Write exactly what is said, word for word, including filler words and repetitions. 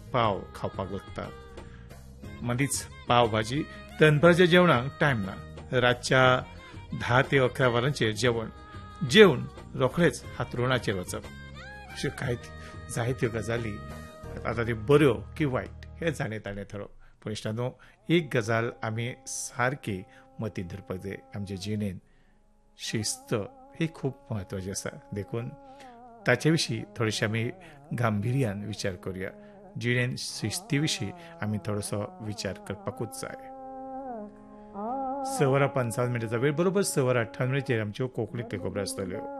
पाव खावपाक लागतात. मदींच पाव भाजी. दनपारच्या जेवणाक टायम ना. रातच्या धा ते अकरा वरांचेर जेवण. जेवन रोखडेच हातरुणाचेर वचप. अश्यो कांय जायत्यो गजाली आतां त्यो बऱ्यो की वायट हें जाणें ताणें थारावप. पूण इश्टांनो, एक गजाल आमी सारकी मतींत धरपाक जाय. आमचे जिणेंत शिस्त ही खूब म्हत्वाची आसा. देखून ताचे विशीं थोडेशे आमी गांभिर्यान विचार करुया. जिणेंत शिस्ती विशीं आमी थोडोसो विचार करपाकूच जाय. स वरां पंचावन्न मिनटांचा वेळ. बरोबर स वरां अठ्ठावन्न मिनटांचेर आमच्यो कोंकणींतल्यो खबरो आसतल्यो.